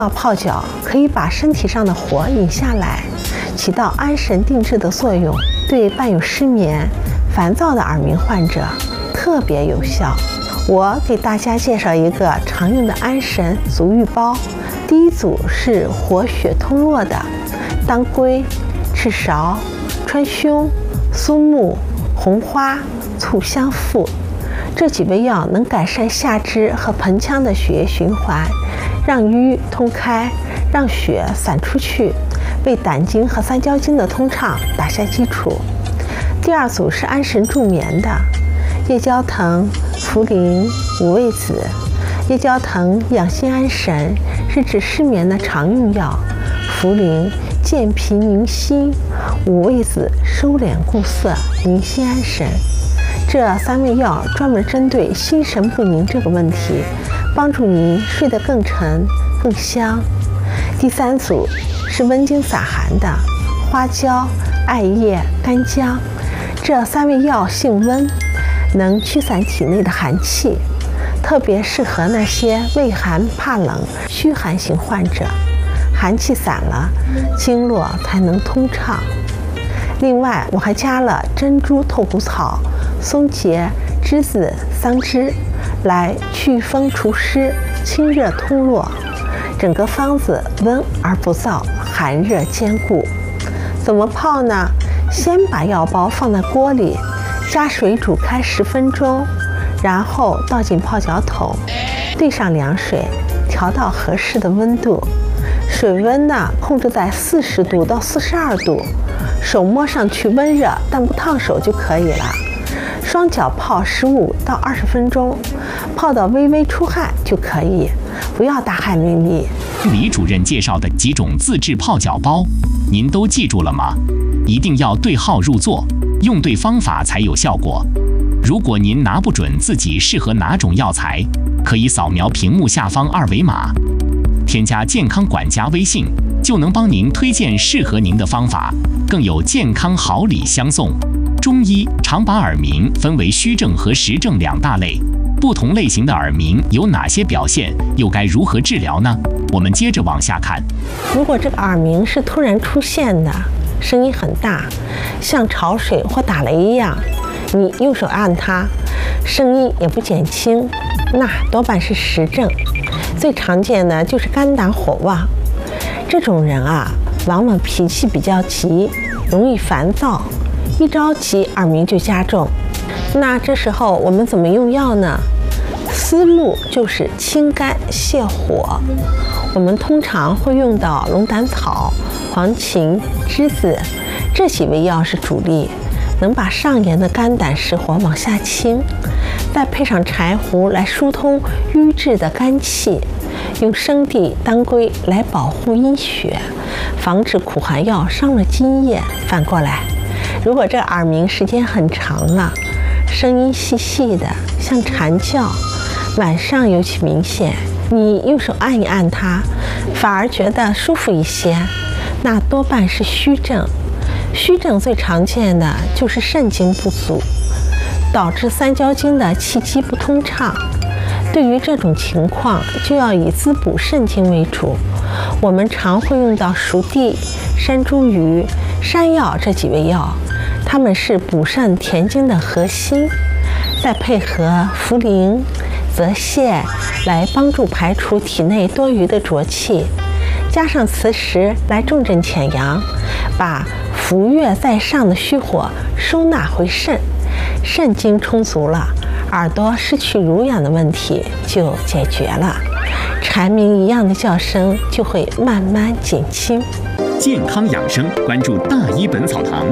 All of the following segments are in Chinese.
泡脚可以把身体上的火引下来，起到安神定志的作用，对伴有失眠、烦躁的耳鸣患者特别有效。我给大家介绍一个常用的安神足浴包。第一组是活血通络的当归、赤芍、川芎、苏木、红花、醋香附，这几味药能改善下肢和盆腔的血液循环，让瘀通开，让血散出去，为胆经和三焦经的通畅打下基础。第二组是安神助眠的夜交藤、茯苓、五味子。夜交藤养心安神，是指失眠的常用药；茯苓健脾宁心，五味子收敛固涩，宁心安神。这3味药专门针对心神不宁这个问题，帮助您睡得更沉、更香。第3组是温经散寒的花椒、艾叶、干姜，这3味药性温，能驱散体内的寒气，特别适合那些畏寒怕冷、虚寒型患者，寒气散了，经络才能通畅。另外，我还加了珍珠透骨草、松节、栀子、桑枝，来祛风除湿、清热通络。整个方子温而不燥，寒热兼顾。怎么泡呢？先把药包放在锅里，加水煮开10分钟，然后倒进泡脚桶，兑上凉水，调到合适的温度。水温呢，控制在40度到42度，手摸上去温热但不烫手就可以了。双脚泡15到20分钟，泡到微微出汗就可以，不要大汗淋漓。 李主任介绍的几种自制泡脚包，您都记住了吗？一定要对号入座，用对方法才有效果。如果您拿不准自己适合哪种药材，可以扫描屏幕下方2维码，添加健康管家微信，就能帮您推荐适合您的方法，更有健康好礼相送。中医常把耳鸣分为虚症和实症2大类，不同类型的耳鸣有哪些表现，又该如何治疗呢？我们接着往下看。 如果这个耳鸣是突然出现的，声音很大，像潮水或打雷一样，你右手按它，声音也不减轻，那多半是实症。最常见的就是肝胆火旺，这种人啊，往往脾气比较急，容易烦躁，一着急耳鸣就加重。那这时候我们怎么用药呢？思路就是清肝泻火。我们通常会用到龙胆草、黄芩、栀子这几味药是主力，能把上炎的肝胆实火往下清，再配上柴胡来疏通瘀滞的肝气，用生地、当归来保护阴血，防止苦寒药伤了津液。反过来，如果这耳鸣时间很长了，声音细细的像蝉叫，晚上尤其明显，你用手按一按它，反而觉得舒服一些，那多半是虚症。虚症最常见的就是肾经不足，导致三焦经的气机不通畅。对于这种情况，就要以滋补肾经为主。我们常会用到熟地、山茱萸、山药这几味药，它们是补肾填精的核心，再配合茯苓、泽泻来帮助排除体内多余的浊气，加上磁石来重镇潜阳，把浮跃在上的虚火收纳回肾，肾精充足了，耳朵失去濡养的问题就解决了，蝉鸣一样的叫声就会慢慢减轻。 健康养生，关注大医本草堂。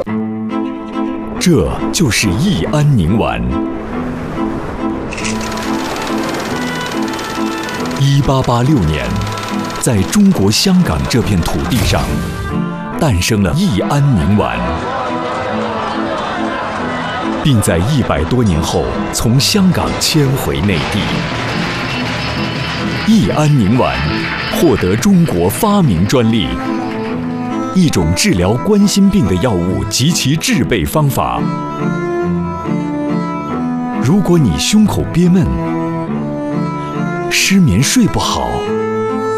这就是益安宁丸。1886年，在中国香港这片土地上，诞生了益安宁丸，并在100多年后从香港迁回内地。益安宁丸获得中国发明专利，一种治疗冠心病的药物及其制备方法。如果你胸口憋闷、失眠睡不好、